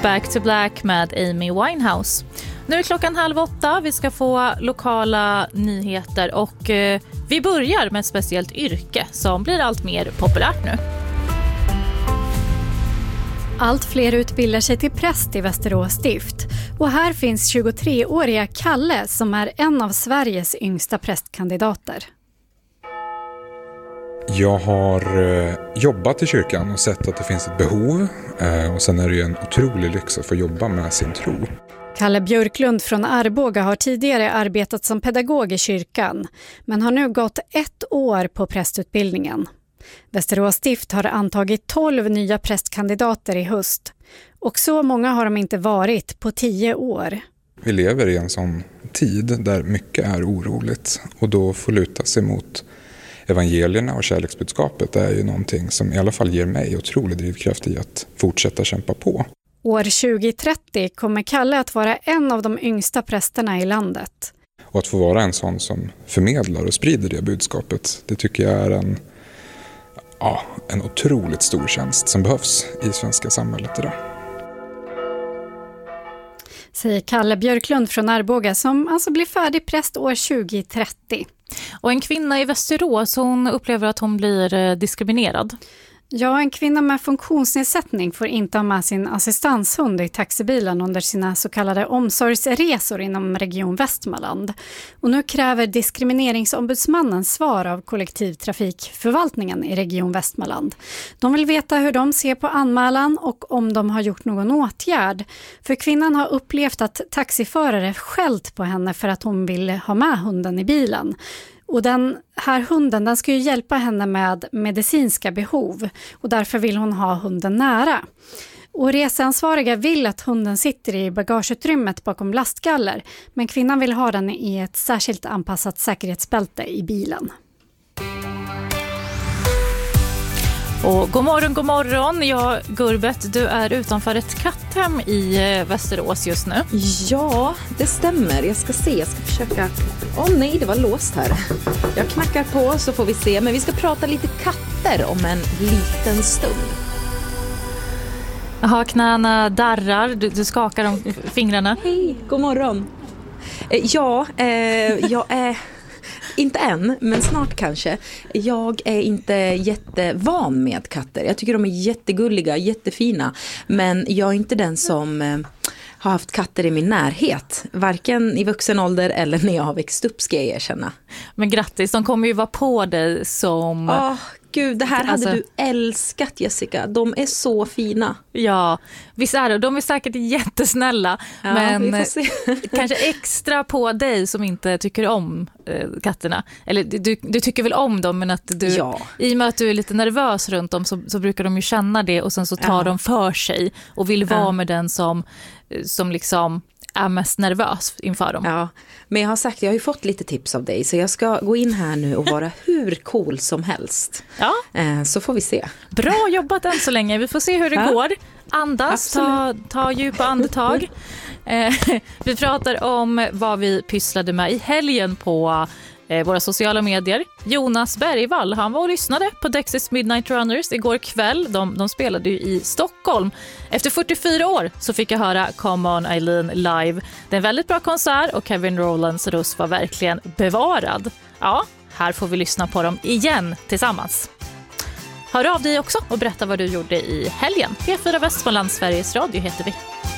Back to Black med Amy Winehouse. Nu är klockan 7:30, vi ska få lokala nyheter och vi börjar med ett speciellt yrke som blir allt mer populärt nu. Allt fler utbildar sig till präst i Västerås stift. Och här finns 23-åriga Kalle som är en av Sveriges yngsta prästkandidater. Jag har jobbat i kyrkan och sett att det finns ett behov. Och sen är det ju en otrolig lyx att få jobba med sin tro. Kalle Björklund från Arboga har tidigare arbetat som pedagog i kyrkan, men har nu gått 1 år på prästutbildningen. Västerås stift har antagit 12 nya prästkandidater i höst. Och så många har de inte varit på 10 år. Vi lever i en sån tid där mycket är oroligt. Och då får luta sig mot evangelierna och kärleksbudskapet. Det är ju någonting som i alla fall ger mig otrolig drivkraft i att fortsätta kämpa på. År 2030 kommer Kalle att vara en av de yngsta prästerna i landet. Och att få vara en sån som förmedlar och sprider det budskapet, det tycker jag är en otroligt stor tjänst som behövs i svenska samhället idag. Säger Kalle Björklund från Arboga som alltså blir färdig präst år 2030. Och en kvinna i Västerås, hon upplever att hon blir diskriminerad. Ja, en kvinna med funktionsnedsättning får inte ha med sin assistanshund i taxibilen under sina så kallade omsorgsresor inom Region Västmanland. Och nu kräver diskrimineringsombudsmannen svar av kollektivtrafikförvaltningen i Region Västmanland. De vill veta hur de ser på anmälan och om de har gjort någon åtgärd. För kvinnan har upplevt att taxiförare skällt på henne för att hon vill ha med hunden i bilen. Och den här hunden, den ska ju hjälpa henne med medicinska behov och därför vill hon ha hunden nära. Och reseansvariga vill att hunden sitter i bagageutrymmet bakom lastgaller, men kvinnan vill ha den i ett särskilt anpassat säkerhetsbälte i bilen. Och god morgon. Ja, Gurbet, du är utanför ett katthem i Västerås just nu. Ja, det stämmer. Jag ska försöka... Nej, det var låst här. Jag knackar på så får vi se. Men vi ska prata lite katter om en liten stund. Jaha, knäna darrar. Du skakar om fingrarna. Hej, god morgon. Jag är... Inte än, men snart kanske. Jag är inte jättevan med katter. Jag tycker de är jättegulliga, jättefina. Men jag är inte den som har haft katter i min närhet. Varken i vuxen ålder eller när jag har växt upp, ska jag erkänna. Men grattis, de kommer ju vara på dig som... Gud, det här hade du älskat, Jessica. De är så fina. Ja, visst är det. De är säkert jättesnälla. Ja, men kanske extra på dig som inte tycker om katterna. Eller du tycker väl om dem, men att du, i och med att du är lite nervös runt dem så brukar de ju känna det. Och sen så tar de för sig och vill vara med den som liksom... är mest nervös inför dem. Ja, men jag har ju fått lite tips av dig, så jag ska gå in här nu och vara hur cool som helst. Ja. Så får vi se. Bra jobbat än så länge. Vi får se hur det går. Andas, ta djupa andetag. Vi pratar om vad vi pysslade med i helgen på våra sociala medier. Jonas Bergvall, han var och lyssnade på Dexys Midnight Runners igår kväll. De spelade ju i Stockholm. Efter 44 år så fick jag höra Come On Eileen live. Det är en väldigt bra konsert och Kevin Rowlands röst var verkligen bevarad. Ja, här får vi lyssna på dem igen tillsammans. Hör av dig också och berätta vad du gjorde i helgen. P4 Västmanland, Sveriges Radio heter vi.